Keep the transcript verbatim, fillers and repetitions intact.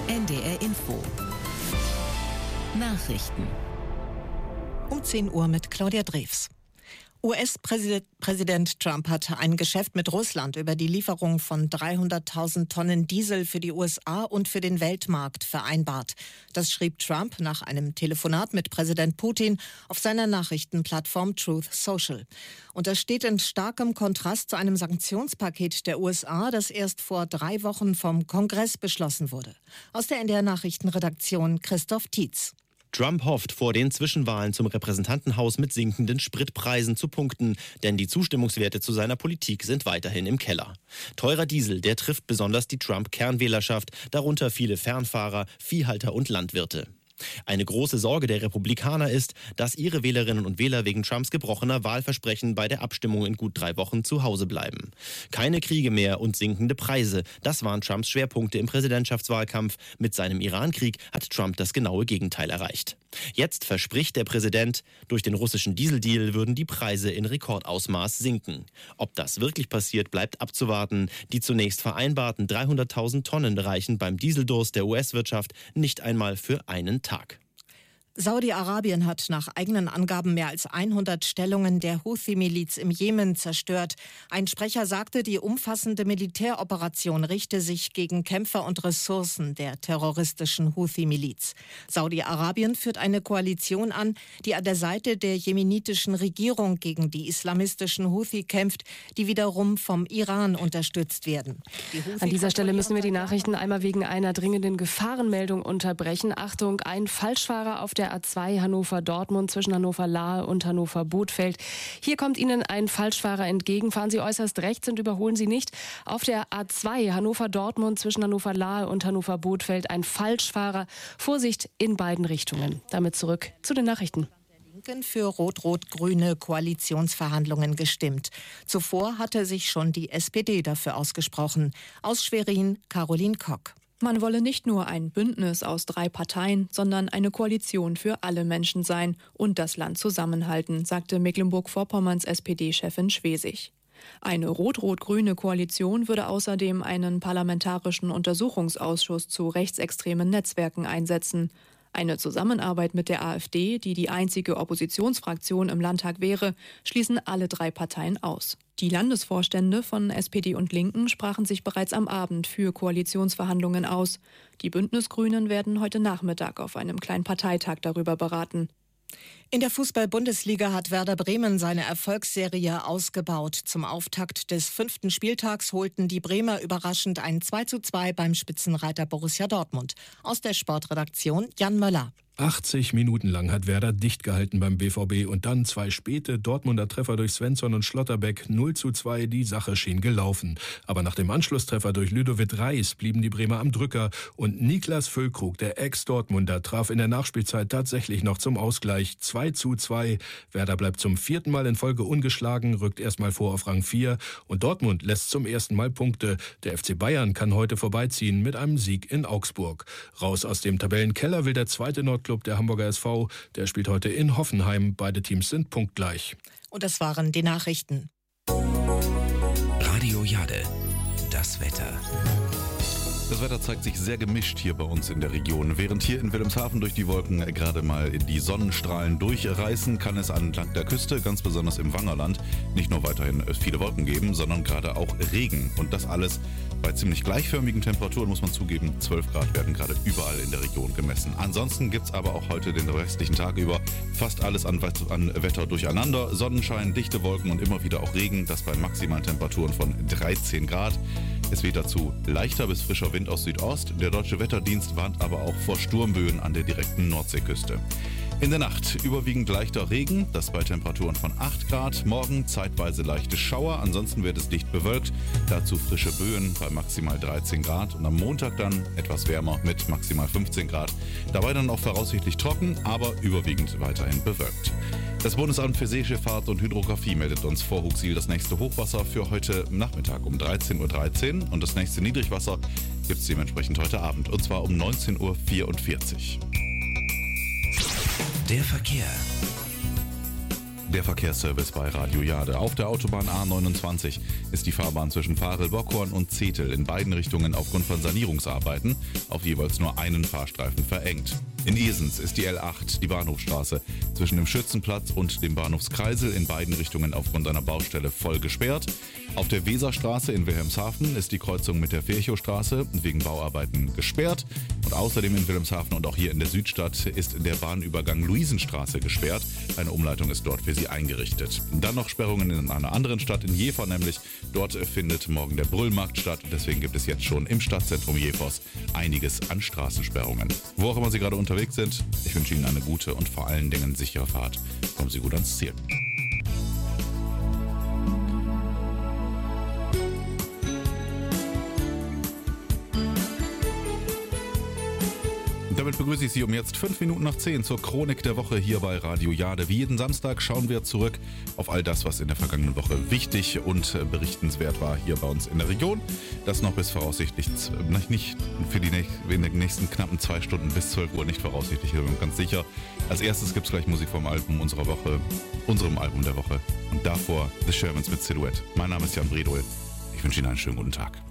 N D R Info. Nachrichten. Um zehn Uhr mit Claudia Drews. U S-Präsident Trump hat ein Geschäft mit Russland über die Lieferung von dreihunderttausend Tonnen Diesel für die U S A und für den Weltmarkt vereinbart. Das schrieb Trump nach einem Telefonat mit Präsident Putin auf seiner Nachrichtenplattform Truth Social. Und das steht in starkem Kontrast zu einem Sanktionspaket der U S A, das erst vor drei Wochen vom Kongress beschlossen wurde. Aus der N D R-Nachrichtenredaktion Christoph Tietz. Trump hofft, vor den Zwischenwahlen zum Repräsentantenhaus mit sinkenden Spritpreisen zu punkten, denn die Zustimmungswerte zu seiner Politik sind weiterhin im Keller. Teurer Diesel, der trifft besonders die Trump-Kernwählerschaft, darunter viele Fernfahrer, Viehhalter und Landwirte. Eine große Sorge der Republikaner ist, dass ihre Wählerinnen und Wähler wegen Trumps gebrochener Wahlversprechen bei der Abstimmung in gut drei Wochen zu Hause bleiben. Keine Kriege mehr und sinkende Preise, das waren Trumps Schwerpunkte im Präsidentschaftswahlkampf. Mit seinem Irankrieg hat Trump das genaue Gegenteil erreicht. Jetzt verspricht der Präsident, durch den russischen Dieseldeal würden die Preise in Rekordausmaß sinken. Ob das wirklich passiert, bleibt abzuwarten. Die zunächst vereinbarten dreihunderttausend Tonnen reichen beim Dieseldurst der U S-Wirtschaft nicht einmal für einen Tag. Saudi-Arabien hat nach eigenen Angaben mehr als hundert Stellungen der Houthi-Miliz im Jemen zerstört. Ein Sprecher sagte, die umfassende Militäroperation richte sich gegen Kämpfer und Ressourcen der terroristischen Houthi-Miliz. Saudi-Arabien führt eine Koalition an, die an der Seite der jemenitischen Regierung gegen die islamistischen Houthi kämpft, die wiederum vom Iran unterstützt werden. An dieser Stelle müssen wir die Nachrichten einmal wegen einer dringenden Gefahrenmeldung unterbrechen. Achtung, ein Falschfahrer auf der A zwei Hannover-Dortmund zwischen Hannover-Lahe und Hannover-Bothfeld. Hier kommt Ihnen ein Falschfahrer entgegen. Fahren Sie äußerst rechts und überholen Sie nicht. Auf der A zwei Hannover-Dortmund zwischen Hannover-Lahe und Hannover-Bothfeld ein Falschfahrer. Vorsicht in beiden Richtungen. Damit zurück zu den Nachrichten. Für rot-rot-grüne Koalitionsverhandlungen gestimmt. Zuvor hatte sich schon die S P D dafür ausgesprochen. Aus Schwerin, Caroline Kock. Man wolle nicht nur ein Bündnis aus drei Parteien, sondern eine Koalition für alle Menschen sein und das Land zusammenhalten, sagte Mecklenburg-Vorpommerns S P D-Chefin Schwesig. Eine rot-rot-grüne Koalition würde außerdem einen parlamentarischen Untersuchungsausschuss zu rechtsextremen Netzwerken einsetzen. Eine Zusammenarbeit mit der AfD, die die einzige Oppositionsfraktion im Landtag wäre, schließen alle drei Parteien aus. Die Landesvorstände von S P D und Linken sprachen sich bereits am Abend für Koalitionsverhandlungen aus. Die Bündnisgrünen werden heute Nachmittag auf einem kleinen Parteitag darüber beraten. In der Fußball-Bundesliga hat Werder Bremen seine Erfolgsserie ausgebaut. Zum Auftakt des fünften Spieltags holten die Bremer überraschend ein zwei zu zwei beim Spitzenreiter Borussia Dortmund. Aus der Sportredaktion Jan Möller. achtzig Minuten lang hat Werder dicht gehalten beim B V B und dann zwei späte Dortmunder Treffer durch Svensson und Schlotterbeck. null zu zwei, die Sache schien gelaufen. Aber nach dem Anschlusstreffer durch Ludovic Reis blieben die Bremer am Drücker und Niklas Füllkrug, der Ex-Dortmunder, traf in der Nachspielzeit tatsächlich noch zum Ausgleich. zwei zu zwei. Werder bleibt zum vierten Mal in Folge ungeschlagen, rückt erstmal vor auf Rang vier und Dortmund lässt zum ersten Mal Punkte. Der F C Bayern kann heute vorbeiziehen mit einem Sieg in Augsburg. Raus aus dem Tabellenkeller will der zweite Nordclub, der Hamburger S V, der spielt heute in Hoffenheim. Beide Teams sind punktgleich. Und das waren die Nachrichten. Radio Jade, das Wetter. Das Wetter zeigt sich sehr gemischt hier bei uns in der Region. Während hier in Wilhelmshaven durch die Wolken gerade mal die Sonnenstrahlen durchreißen, kann es entlang der Küste, ganz besonders im Wangerland, nicht nur weiterhin viele Wolken geben, sondern gerade auch Regen. Und das alles bei ziemlich gleichförmigen Temperaturen, muss man zugeben. zwölf Grad werden gerade überall in der Region gemessen. Ansonsten gibt es aber auch heute den restlichen Tag über fast alles an, an Wetter durcheinander. Sonnenschein, dichte Wolken und immer wieder auch Regen. Das bei maximalen Temperaturen von dreizehn Grad. Es weht dazu leichter bis frischer Wind aus Südost. Der Deutsche Wetterdienst warnt aber auch vor Sturmböen an der direkten Nordseeküste. In der Nacht überwiegend leichter Regen, das bei Temperaturen von acht Grad. Morgen zeitweise leichte Schauer, ansonsten wird es dicht bewölkt. Dazu frische Böen bei maximal dreizehn Grad und am Montag dann etwas wärmer mit maximal fünfzehn Grad. Dabei dann auch voraussichtlich trocken, aber überwiegend weiterhin bewölkt. Das Bundesamt für Seeschifffahrt und Hydrographie meldet uns vor Huxil das nächste Hochwasser für heute Nachmittag um dreizehn Uhr dreizehn und das nächste Niedrigwasser gibt es dementsprechend heute Abend und zwar um neunzehn Uhr vierundvierzig. Der Verkehr. Der Verkehrsservice bei Radio Jade. Auf der Autobahn A neunundzwanzig ist die Fahrbahn zwischen Varel-Bockhorn und Zetel in beiden Richtungen aufgrund von Sanierungsarbeiten auf jeweils nur einen Fahrstreifen verengt. In Esens ist die L acht, die Bahnhofstraße, zwischen dem Schützenplatz und dem Bahnhofskreisel in beiden Richtungen aufgrund einer Baustelle voll gesperrt. Auf der Weserstraße in Wilhelmshaven ist die Kreuzung mit der Virchowstraße wegen Bauarbeiten gesperrt. Und außerdem in Wilhelmshaven und auch hier in der Südstadt ist der Bahnübergang Luisenstraße gesperrt. Eine Umleitung ist dort für sie eingerichtet. Dann noch Sperrungen in einer anderen Stadt, in Jever nämlich. Dort findet morgen der Brüllmarkt statt. Deswegen gibt es jetzt schon im Stadtzentrum Jevers einiges an Straßensperrungen. Wo auch immer Sie gerade unterwegs sind, ich wünsche Ihnen eine gute und vor allen Dingen sichere Fahrt. Kommen Sie gut ans Ziel. Damit begrüße ich Sie um jetzt fünf Minuten nach zehn zur Chronik der Woche hier bei Radio Jade. Wie jeden Samstag schauen wir zurück auf all das, was in der vergangenen Woche wichtig und berichtenswert war hier bei uns in der Region. Das noch bis voraussichtlich, nicht für die nächsten knappen zwei Stunden bis zwölf Uhr, nicht voraussichtlich, ich bin ganz sicher. Als erstes gibt es gleich Musik vom Album unserer Woche, unserem Album der Woche. Und davor The Shermans mit Silhouette. Mein Name ist Jan Bredol. Ich wünsche Ihnen einen schönen guten Tag.